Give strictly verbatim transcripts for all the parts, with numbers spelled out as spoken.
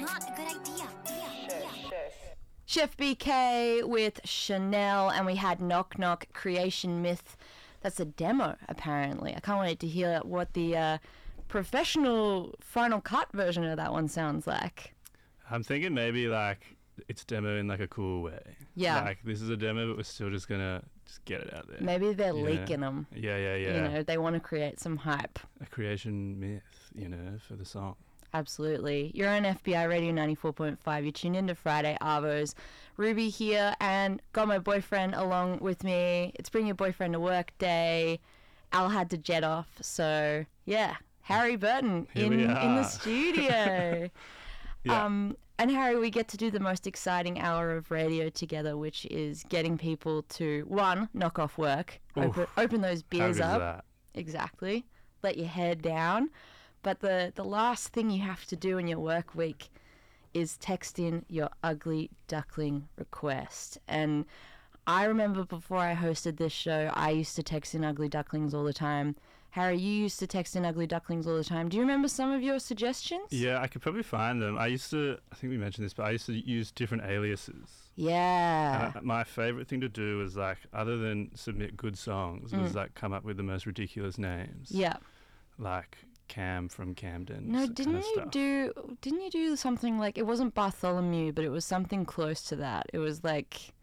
not a good idea. Yeah, yeah. Chef B K with Chanel, and we had Knock Knock Creation Myth. That's a demo, apparently. I can't wait to hear what the uh, professional Final Cut version of that one sounds like. I'm thinking maybe like it's demo in like a cool way. Yeah. Like this is a demo, but we're still just gonna just get it out there. Maybe they're Yeah. leaking them. Yeah, yeah, yeah. You know, they want to create some hype. A creation myth, you know, for the song. Absolutely. You're on F B I Radio ninety-four point five. You tune into Friday Arvos. Ruby here, and got my boyfriend along with me. It's Bring Your Boyfriend to Work Day. Al had to jet off, so yeah. Harry Burton Here in we in the are. studio. Yeah. Um, and Harry, we get to do the most exciting hour of radio together, which is getting people to, one, knock off work, Oof. open, open those How beers good is up. that? Exactly. Let your head down. But the, the last thing you have to do in your work week is text in your ugly duckling request. And I remember before I hosted this show, I used to text in ugly ducklings all the time. Harry, you used to text in ugly ducklings all the time. Do you remember some of your suggestions? Yeah, I could probably find them. I used to, I think we mentioned this, but I used to use different aliases. Yeah. And I, my favourite thing to do was like, other than submit good songs, Mm. was like come up with the most ridiculous names. Yeah. Like Cam from Camden. No, s- didn't kinda you stuff. do didn't you do something like, it wasn't Bartholomew, but it was something close to that. It was like,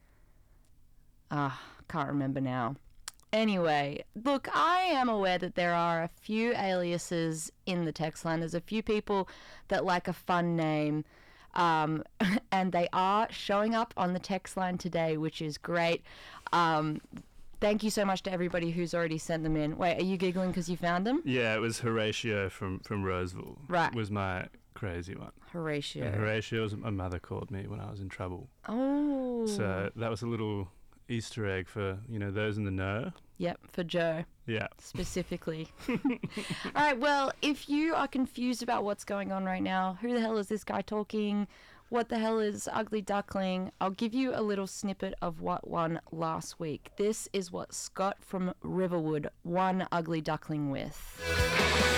ah, can't remember now. Anyway, look, I am aware that there are a few aliases in the text line. There's a few people that like a fun name, um, and they are showing up on the text line today, which is great. Um, thank you so much to everybody who's already sent them in. Wait, are you giggling because you found them? Yeah, it was Horatio from, from Roseville. Right. Was my crazy one. Horatio. And Horatio was my mother called me when I was in trouble. Oh. So that was a little Easter egg for, you know, those in the know. Yep, for Joe. Yeah. Specifically. All right, well, if you are confused about what's going on right now, who the hell is this guy talking? What the hell is Ugly Duckling? I'll give you a little snippet of what won last week. This is what Scott from Riverwood won Ugly Duckling with.